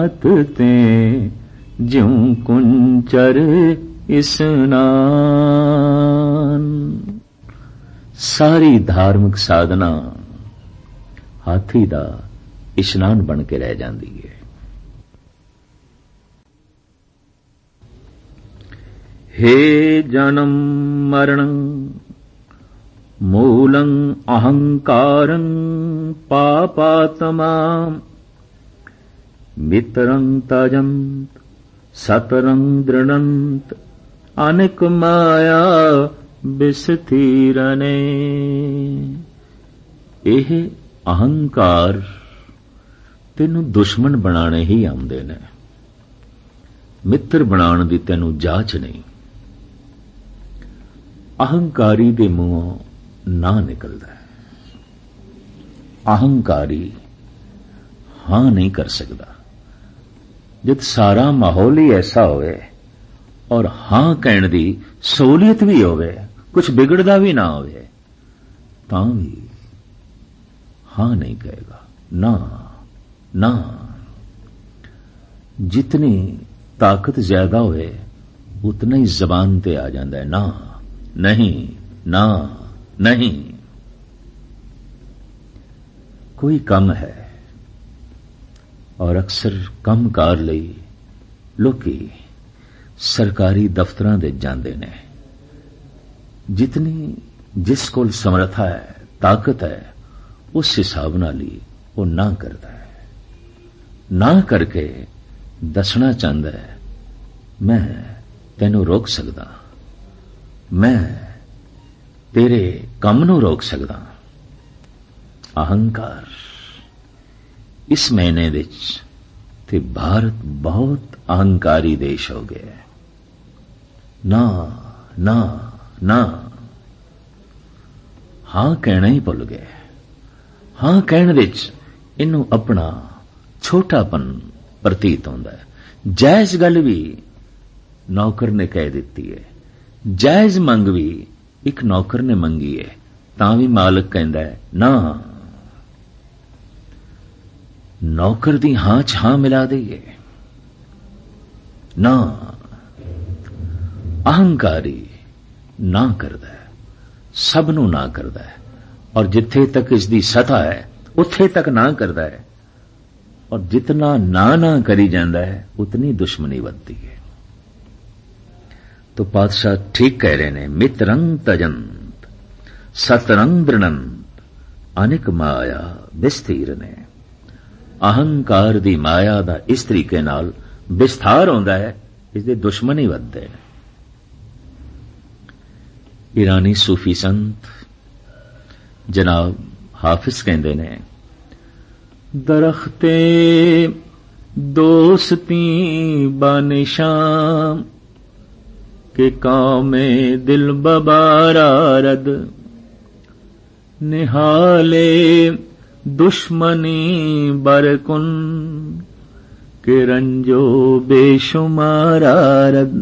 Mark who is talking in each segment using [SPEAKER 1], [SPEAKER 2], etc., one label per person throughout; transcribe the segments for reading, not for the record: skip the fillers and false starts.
[SPEAKER 1] ते ज्यों कुंचर इस्नान। सारी धार्मिक साधना हाथी दा इशनान बन के रह जाती है। हे जन्म मरणं मूलं अहंकारं पापात्मां मित्रं तजंत सतरं दृढ़ंत अनेक माया बिस्थिरने। ਇਹ ਅਹੰਕਾਰ ਤੈਨੂੰ ਦੁਸ਼ਮਣ ਬਣਾਣੇ ਹੀ ਆਉਂਦੇ ਨੇ, ਮਿੱਤਰ ਬਣਾਉਣ ਦੀ ਤੈਨੂੰ ਜਾਚ ਨਹੀਂ। ਅਹੰਕਾਰੀ ਦੇ ਮੂੰਹੋਂ ਨਾ ਨਿਕਲਦਾ ਹੈ। ਅਹੰਕਾਰੀ ਹਾਂ ਨਹੀਂ ਕਰ ਸਕਦਾ। ਜਦ ਸਾਰਾ ਮਾਹੌਲ ਹੀ ਐਸਾ ਹੋਵੇ ਔਰ ਹਾਂ ਕਹਿਣ ਦੀ ਸਹੂਲੀਅਤ ਵੀ ਹੋਵੇ, ਕੁਝ ਵਿਗੜਦਾ ਵੀ ਨਾ ਹੋਵੇ, ਤਾਂ ਵੀ हाँ नहीं कहेगा। ना ना, जितनी ताकत ज्यादा होए उतना ही जबान ते आ जाता है ना नहीं ना नहीं। कोई कम है और अक्सर कम कार लई लोकी सरकारी दफ्तरां दे जांदे ने। जितनी जिस कोल समर्था है, ताकत है, उस हिसाब नाल ही वो ना करता है। ना करके दसना चाहता है मैं तेनू रोक सकदा, मैं तेरे काम नू रोक सकदा। अहंकार इस महीने विच ते भारत बहुत अहंकारी देश हो गया है। ना ना ना, हां कहना ही भुल गए। हाँ कहण विच इनू अपना छोटापन प्रतीत होंदा है। जायज गल भी नौकर ने कह दी है, जायज मंग भी एक नौकर ने मंगी है, तां भी मालिक कहंदा है ना। नौकर दी हां च हां मिला दईए ना। अहंकारी ना करदा है, सबनू ना करदा है, और जिथे तक इसकी सतह है उथे तक ना करता है, और जितना ना ना करी जाता है उतनी दुश्मनी बढ़ती है। तो पातशाह ठीक कह रहे ने, मित्रं तजंत सतरं दृढ़ंत अनेक माया विस्तीर ने। अहंकार दी माया दा इस तरीके नाल विस्तार होंदा है, इसके दुश्मन ही बढ़ते हैं। ईरानी सूफी संत जनाब हाफिज कहते ने, दरख्ते दोस्ती बानिशाम के कामे दिल बबारा रद, निहाले दुश्मनी बरकुन के रंजो बेशुमारा रद।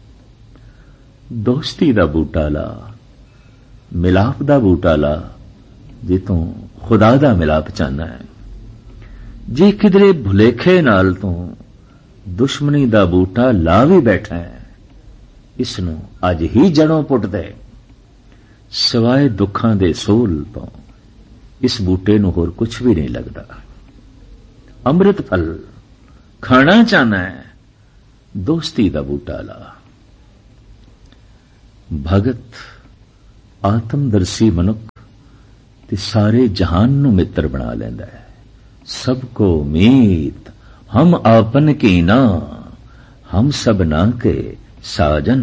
[SPEAKER 1] दोस्ती दा बूटा ला, मिलाप दा बूटा ला, जितों खुदा दा मिलाप चाहना है। जे किधरे भुलेखे नाल तो दुश्मनी दा बूटा ला भी बैठा है, इसनू अज ही जड़ों पुट दे। सिवाय दुखां दे सोल तो इस बूटे नू होर कुछ भी नहीं लगता। अमृत फल खाना चाहना है, दोस्ती दा बूटा ला। भगत आत्मदर्शी मनुख ते सारे जहान नू मित्र बना लेंदा है। सबको मीत हम आपन की ना, हम सब ना के साजन।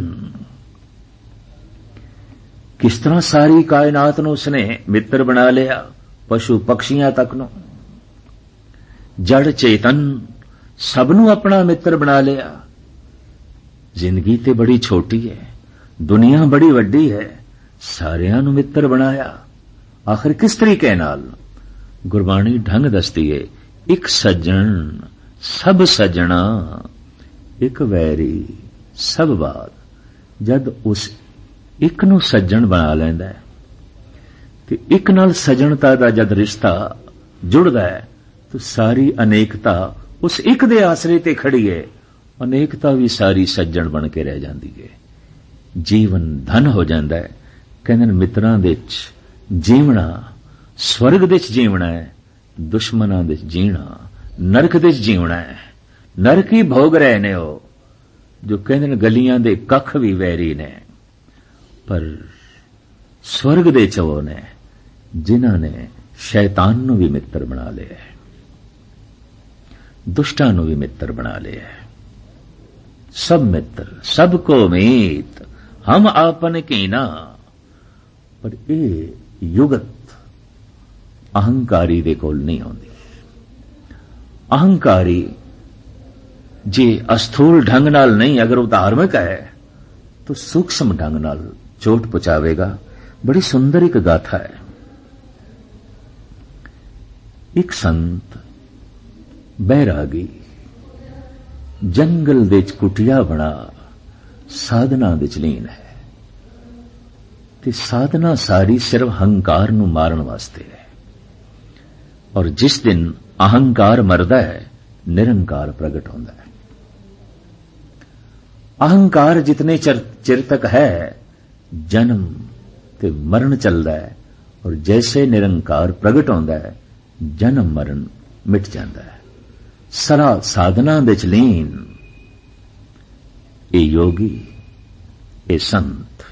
[SPEAKER 1] किस तरह सारी कायनात नू उसने मित्र बना लिया, पशु पक्षियां तक नू, जड़ चेतन सबनू अपना मित्र बना लिया। जिंदगी ते बड़ी छोटी है, दुनिया बड़ी वड्डी है, सारियां नू मित्र बनाया। आखिर किस तरीके नाल? गुरबाणी ढंग दसदी है, एक सज्जन सब सज्जणा, एक वैरी सब बात। जद उस एक नू सज्जन बना लैंदा है ते एक नाल सज्जनता दा जद रिश्ता जुड़दा है तो सारी अनेकता उस एक दे आसरे ते खड़ी है, अनेकता भी सारी सज्जण बन के रह जाती है। जीवन धन हो जाता है। कहते मित्रां दे जीवना, स्वर्ग दे जीवना है, दुश्मनां दे जीना नरक दे जीवना है। नरक ही भोग रहे ने हो जो कहते गलियां दे कख भी वैरी ने, पर स्वर्ग दे चवो ने जिन्हां ने शैतान नूं भी मित्र बना लिया, दुष्टां नूं भी मित्र बना लिया। सब मित्र सबको मीत, हम आपन कीना। पर यह युगत अहंकारी दे कोल नहीं आउंदी। अहंकारी जे अस्थूल ढंग नाल नहीं, अगर वो धार्मिक है तो सूक्ष्म ढंग नाल चोट पहुंचावेगा। बड़ी सुंदर एक गाथा है। एक संत बैरागी जंगल दे कुटिया बना साधना दे लीन है, ते साधना सारी सिर्फ अहंकार नूं मारन वास्ते है। और जिस दिन अहंकार मरदा है, निरंकार प्रगट होता है। अहंकार जितने चिर तक है, जन्म ते मरण चलता है, और जैसे निरंकार प्रगट होता है, जन्म मरण मिट जाता है। सरा साधना दे लीन ए योगी, ए संत।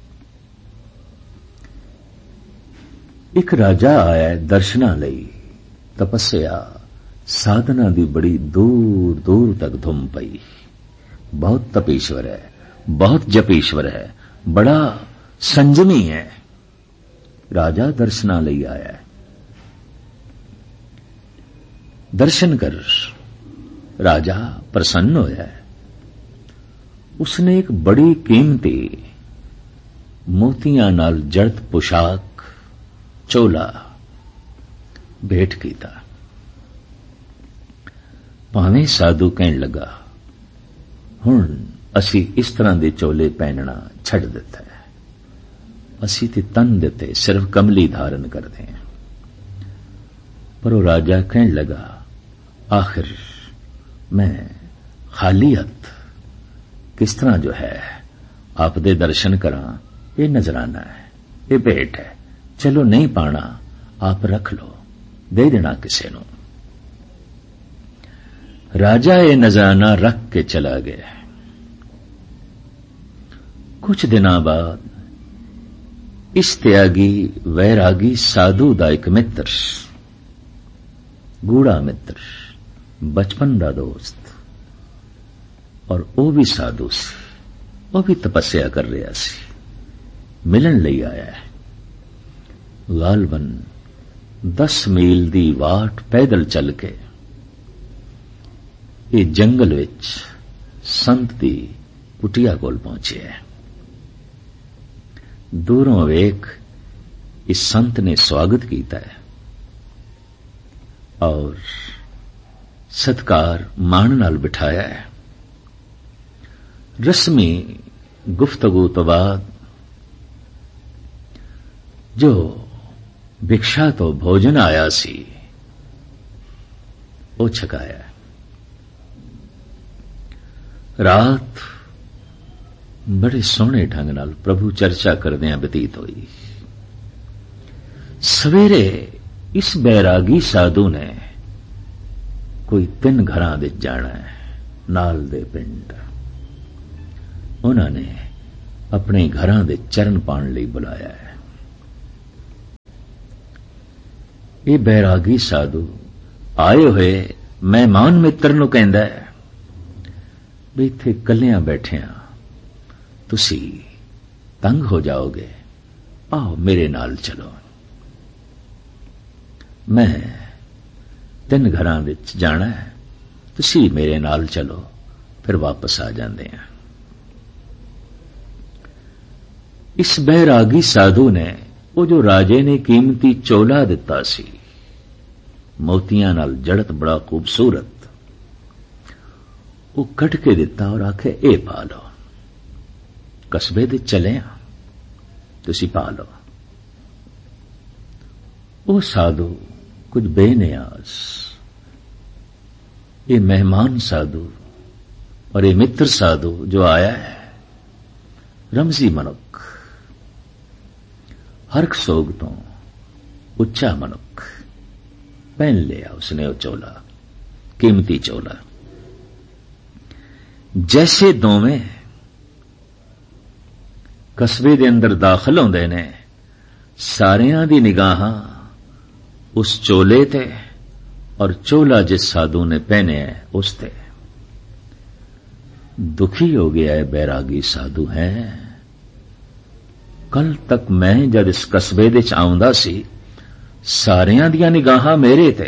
[SPEAKER 1] एक राजा आया दर्शना लई, तपस्या साधना दी बड़ी दूर दूर तक धुम पई। बहुत तपीश्वर है, बहुत जपीश्वर है, बड़ा संयमी है। राजा दर्शना लई आया है। दर्शन कर राजा प्रसन्न होया है। उसने एक बड़ी कीमती मोतियां नाल जड़त पोशाक चोला भेंट कीता। भावें साधु कहन लगा, हुण असी इस तरह दे चोले पहनना छड़ दिता है, असी ते तन दिते सिर्फ कमली धारण करते हैं। पर वो राजा कहन लगा, आखिर मैं खाली हथ किस तरह जो है आप दे दर्शन करा, ये नजराना है, ये भेंट है, चलो नहीं पाना आप रख लो, दे देना किसे नो। राजा ये नजराना रख के चला गया। कुछ दिनों बाद इस त्यागी वैरागी साधु दा एक मित्र, गूढ़ा मित्र, बचपन दा दोस्त, और वो भी साधु सी, वो भी तपस्या कर रहा सी, मिलन लई आया है। गालबन 10 मील दी वाट पैदल चल के ये जंगल विच संत दी कुटिया कोल पहुंचे है। दूरों वेख इस संत ने स्वागत कीता है और सत्कार मान नाल बिठाया है। रस्मी गुफ्तगू तो बाद जो भिक्षा तो भोजन आया सी वो छकाया। रात बड़े सोहने ढंग नाल प्रभु चर्चा करदियां बतीत हुई। सवेरे इस बैरागी साधु ने कोई 3 घरां दे जाना है, नाल दे पिंड। उन्होंने अपने घरां दे चरण पाण लई बुलाया है। ये बैरागी साधु आए हुए मेहमान मित्र नूं कहंदा है भी इत्थे कल्लियां बैठिया तुसी तंग हो जाओगे, आओ मेरे नाल चलो। मैं 3 घरां विच जाना है, तुसी मेरे नाल चलो, फिर वापस आ जांदे हैं। इस बैरागी साधु ने वो जो राजे ने कीमती चोला दिता सी, मोतियां नाल जड़त बड़ा खूबसूरत, वो कट के दिता और आखे ए पा लो, कस्बे दे चले तुसी पा लो। वो साधु कुछ बेनियाज ये मेहमान साधु और ये मित्र साधु जो आया है, रमजी मनुख, हरख सोग तो उच्चा मनुख, पहन लिया उसने वो चोला, कीमती चोला। जैसे दोवें कस्बे दे अंदर दाखल होंदे ने, सारियां दी निगाहां उस चोले ते और चोला जिस साधु ने पहने है उस ते। दुखी हो गया है बैरागी साधु है। कल तक मैं जद इस कस्बे दे च आउंदा सी, सारियां दियां निगाहां मेरे ते,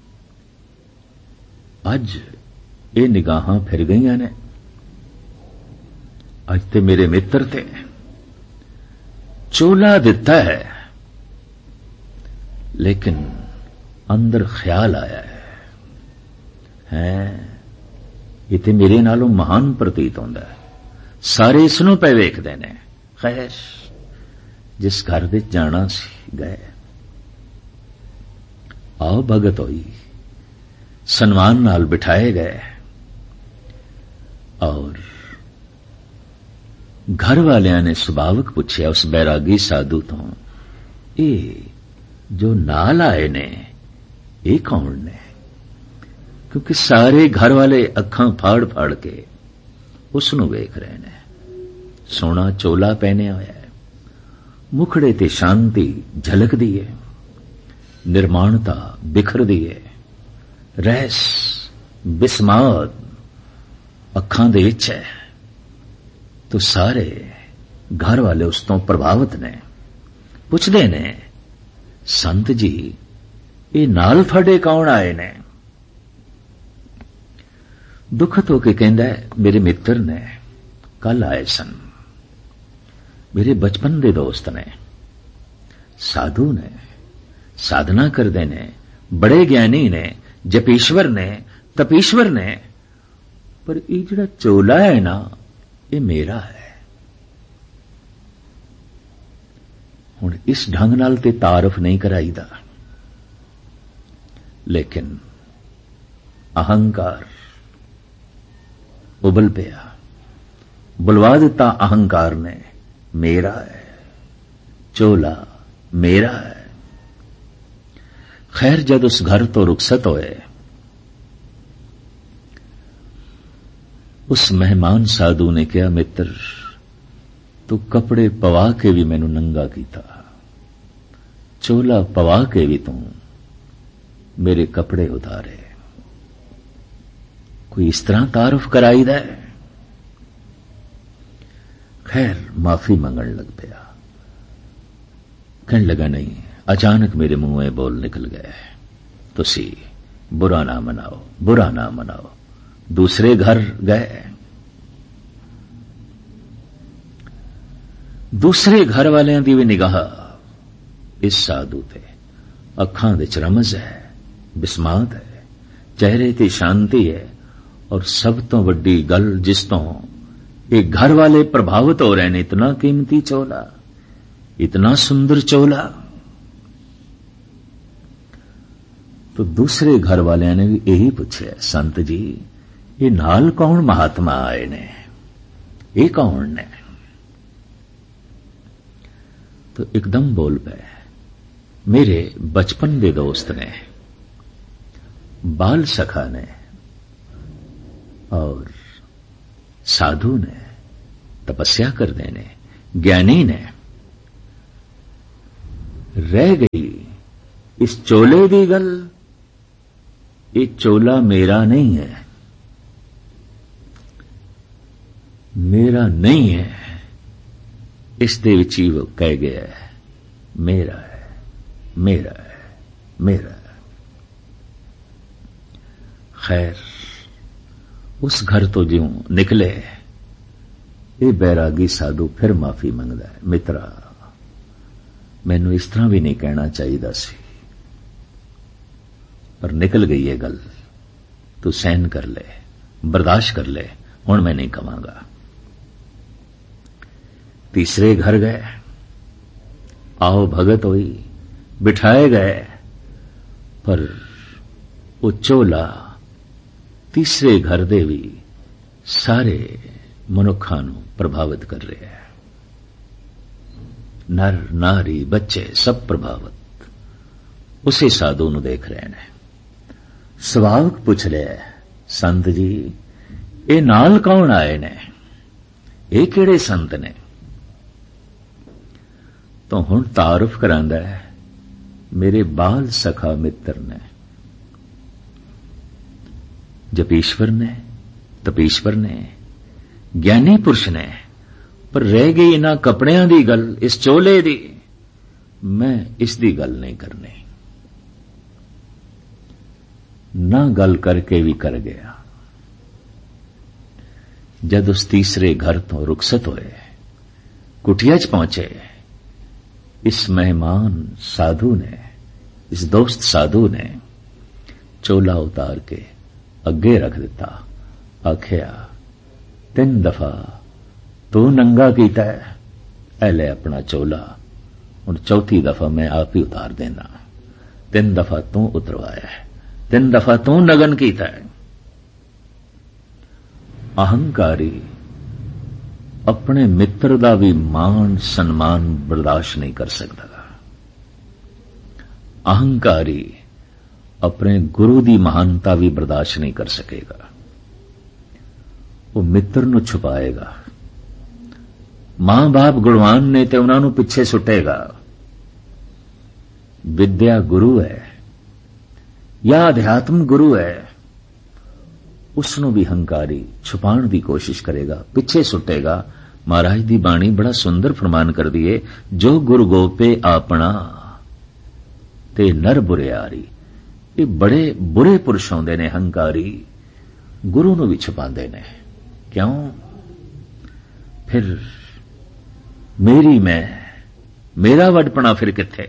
[SPEAKER 1] अज ये निगाहां फिर गईयां ने। अज ते मेरे मित्र ते चोला दिता है, लेकिन अंदर ख्याल आया है ये ते मेरे नालों महान प्रतीत होंदा है। सारे इसनों पे वेखदे ने। खैर, जिस घर विच जाना सी गए। आओ भगत होई, सन्मान नाल बिठाए गए और घर वालियां ने सुभावक पूछया उस बैरागी साधु तो, ये जो नाल आए ने ये कौन ने? क्योंकि सारे घर वाले अखां फाड़ फाड़ के उसनू वेख रहे ने। सोना चोला पहने होया है, मुखड़े ते शांति झलकदी है, निर्माणता बिखरदी है, रहस बिस्माद अखां दे विच है। तो सारे घर वाले उस तो प्रभावित ने। पुछदे ने, संत जी ये नाल फड़े कौन आए ने? दुखत होके कहंदा है, मेरे मित्र ने कल आए सन, मेरे बचपन दे दोस्त ने, साधु ने, साधना करदे ने, बड़े ज्ञानी ने, जपीश्वर ने, तपीश्वर ने, पर ये जिहड़ा चोला है ना, ये मेरा है। हुण इस ढंग नाल ते तारफ नहीं कराईदा, लेकिन अहंकार उबल पिया, बुलवा दिता अहंकार ने, मेरा है चोला, मेरा है। खैर, जद उस घर तो रुखसत होए, उस मेहमान साधु ने कहा, मित्र तू कपड़े पवा के भी मैनू नंगा कीता, चोला पवा के भी तू मेरे कपड़े उतारे। कोई इस तरह तारुफ कराई दे? खैर, माफी मंगण लग पिया। कहने लगा, नहीं, अचानक मेरे मुंह में बोल निकल गए, तुसी बुरा ना मनाओ, बुरा ना मनाओ। दूसरे घर गए, दूसरे घर वालियां दी भी निगाह इस साधु ते, अखां दे च रमज है, बिस्मात है, चेहरे ते शांति है, और सब तो वड्डी गल जिस तो ये घर वाले प्रभावित हो रहे हैं, इतना कीमती चोला, इतना सुंदर चोला। तो दूसरे घर वालियां ने भी यही पूछा, संत जी ये नाल कौन महात्मा आए ने, ये कौन ने? तो एकदम बोल पे, मेरे बचपन दे दोस्त ने, बाल सखा ने और साधु ने, तपस्या कर देने ज्ञानी ने। रह गई इस चोले दी गल। ये चोला मेरा नहीं है, मेरा नहीं है, इस दे विच ही वो कह गया है, मेरा है, मेरा है, मेरा है। खैर, उस घर तो ज्यों निकले, ये बैरागी साधु फिर माफी मंगदा है, मित्रा मैनू इस तरह भी नहीं कहना चाहिदा सी, पर निकल गई है गल, तू सहन कर ले, बर्दाश्त कर ले, हुण मैं नहीं कहांगा। तीसरे घर गए, आओ भगत हुई, बिठाए गए, पर वो चोला तीसरे घर दे भी सारे मनुखां नूं प्रभावित कर रहा है। नर नारी बच्चे सब प्रभावित उसे साधु नूं देख रहे हैं। सुभावक पुछ लिया, संत जी ये नाल कौन आए ने, ये किहड़े संत ने? तो हुण तारुफ करांदा है, मेरे बाल सखा मित्र ने, जपीश्वर ने, तपीश्वर ने, ज्ञानी पुरुष ने। पर रह गई इन्हां कपड़ियां दी गल, इस चोले दी, मैं इस दी गल नहीं करनी। ना गल करके भी कर गया। जद उस तीसरे घर तो रुखसत होए, कुटिया च पहुंचे, इस मेहमान साधु ने, इस दोस्त साधु ने चोला उतार के अगे रख दिता। आखिया, 3 दफा तू नंगा कीता है, ऐ ले अपना चोला, हुण 4थी दफा मैं आप ही उतार देना। 3 दफा तू उतरवाया है, 3 दफा तू नगन कीता है। अहंकारी अपने मित्र दा भी मान सन्मान बर्दाश्त नहीं कर सकता। अहंकारी अपने गुरु दी महानता भी बर्दाश्त नहीं कर सकेगा। वो मित्र नूं छुपाएगा। मां बाप गुणवान ने ते उन्हां नूं पिछे सुटेगा। विद्या गुरु है या अध्यात्म गुरु है, उसनूं भी हंकारी छुपाण दी कोशिश करेगा, पिछे सुटेगा। महाराज दी बाणी बड़ा सुंदर फरमान कर दिए, जो गुरु गोपे आपना ते नर बुरियारी। ये बड़े बुरे पुरुष होंदे ने हंकारी, गुरु नूं भी छुपांदे ने। क्यों? फिर मेरा वडपना फिर किथे?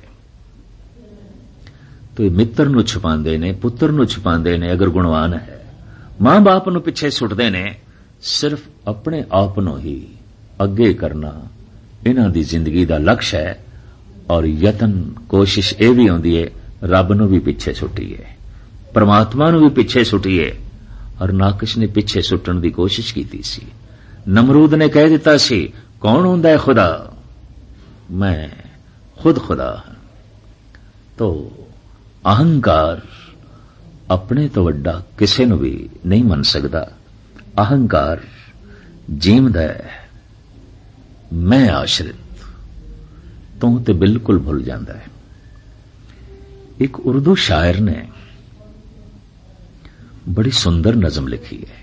[SPEAKER 1] तो ये मित्र नूं छुपांदे ने, पुत्र नूं छुपांदे ने अगर गुणवान है। मां बाप नूं पिछे सुटदे ने, सिर्फ अपने आप नूं ही अगे करना इन्हां दी जिंदगी दा लक्ष्य है। और यतन कोशिश ये भी होंदी है, रब नूं भी पिछे सुटीए, परमात्मा नूं भी पिछे सुटीए। और नाकिश ने पिछे सुटण दी कोशिश कीती सी। नमरूद ने कह दिता सी, कौन हुंदा है खुदा? मैं खुद खुदा हां। तो अहंकार अपने तो वड्डा किसे नूं भी नहीं मन सकदा। अहंकार जीवदा है, मैं आश्रित, तू ते बिल्कुल भुल जांदा है। एक उर्दू शायर ने बड़ी सुंदर नज़म लिखी है,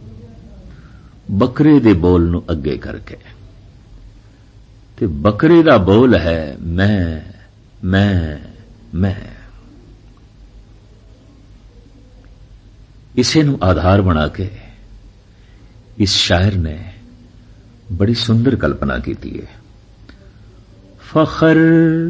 [SPEAKER 1] बकरे दे बोल नूं अगे करके। ते बकरे दा बोल है मैं। इसे नूं आधार बना के इस शायर ने बड़ी सुंदर कल्पना की है। फखर